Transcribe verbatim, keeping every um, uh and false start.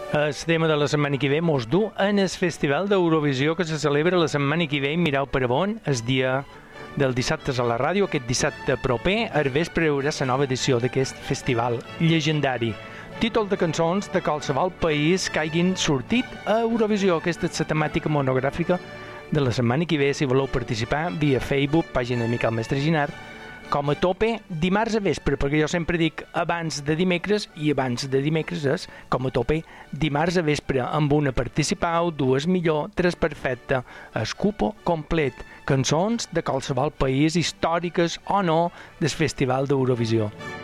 El tema de la setmana que ve mos du en el Festival d'Eurovisió que se celebra la setmana que ve i mireu per on el dia del dissabte a la ràdio. Aquest dissabte proper, al vespre, hi haurà la nova edició d'aquest festival llegendari. Títol de cançons de qualsevol país que hagin sortit a Eurovisió. Aquesta és la temàtica monogràfica de la setmana que ve. Si voleu participar, via Facebook, pàgina de Miquel Mestre Ginart, com a tope dimarts a vespre, perquè jo sempre dic abans de dimecres, i abans de dimecres és, com a tope, dimarts a vespre, amb una participau, dues millor, tres perfecte, el cupo complet, cançons de qualsevol país, històriques o no, del Festival d'Eurovisió.